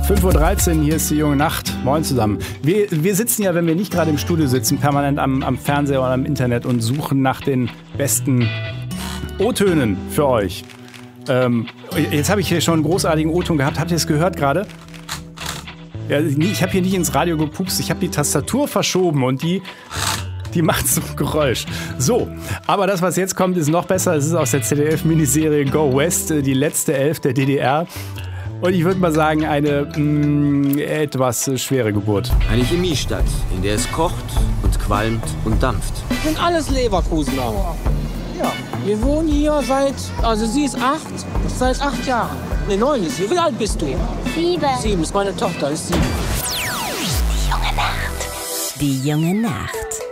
5:13 Uhr, hier ist die junge Nacht. Moin zusammen. Wir sitzen ja, wenn wir nicht gerade im Studio sitzen, permanent am Fernseher oder am Internet und suchen nach den besten O-Tönen für euch. Jetzt habe ich hier schon einen großartigen O-Ton gehabt. Habt ihr es gehört gerade? Ja, ich habe hier nicht ins Radio gepupst. Ich habe die Tastatur verschoben und die macht so ein Geräusch. So, aber das, was jetzt kommt, ist noch besser. Es ist aus der ZDF-Miniserie Go West, die letzte Elf der DDR. Und ich würde mal sagen, eine etwas schwere Geburt. Eine Chemiestadt, in der es kocht und qualmt und dampft. Sind alles Leverkusener. Ja, wir wohnen hier also sie ist 8, seit 8 Jahren. Ne, 9 ist sie. Wie alt bist du? 7. 7 ist meine Tochter, ist 7. Die junge Nacht. Die junge Nacht.